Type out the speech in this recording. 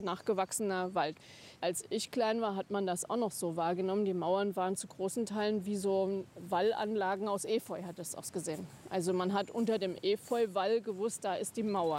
nachgewachsener Wald. Als ich klein war, hat man das auch noch so wahrgenommen. Die Mauern waren zu großen Teilen wie so Wallanlagen aus Efeu, hat es ausgesehen. Also man hat unter dem Efeuwall gewusst, da ist die Mauer.